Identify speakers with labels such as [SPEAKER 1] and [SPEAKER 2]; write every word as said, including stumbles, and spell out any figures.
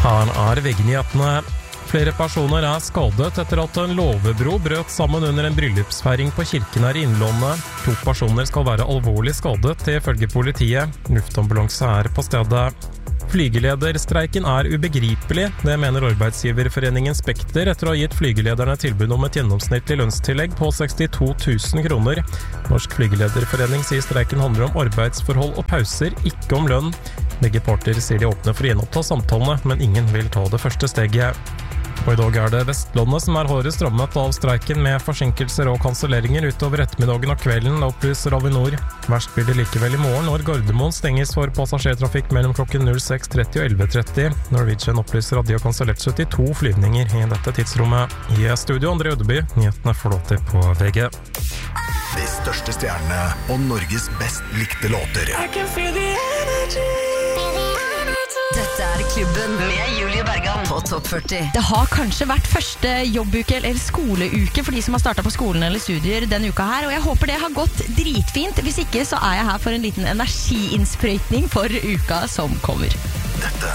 [SPEAKER 1] Her er veggnyhetene. Flere personer er skadet etter at en låvebro brøt sammen under en bryllupsfeiring på kirken her i Innlandet. To personer skal være alvorlig skadet, ifølge politiet. Luftambulanse er på stedet. Flygelederstreiken er ubegripelig, det mener arbeidsgiverforeningen Spekter etter å ha gitt flygelederne tilbud om et gjennomsnittlig lønnstillegg på sekstito tusen kroner. Norsk flygelederforening sier streiken handler om arbeidsforhold og pauser, ikke om lønn. Begge parter sier de åpner for å gjenoppta samtalene, men ingen vil ta det første steget. Og i dag er det Vestlandet som er hardest rammet av streiken med forsinkelser og kanselleringer utover ettermiddagen og kvelden, opplyser Avinor. Verst blir det likevel i morgen når Gardermoen stenges for passasjertrafikk mellom klokken null seks tretti og elleve tretti. Norwegian opplyser at de har kansellert syttito flyvninger i dette tidsrommet. I studio André Ødeby, nyhetene flåter på V G.
[SPEAKER 2] De største stjernene og Norges best likte låter.
[SPEAKER 3] I can feel the energy.
[SPEAKER 4] Dette er Klubben med Julie Bergan på Topp førti. Det har kanskje vært første jobbuke eller skoleuke for de som har startet på skolen eller studier denne uka her, og jeg håper det har gått dritfint. Hvis ikke så er jeg her for en liten energiinnsprøytning for uka som kommer.
[SPEAKER 2] Dette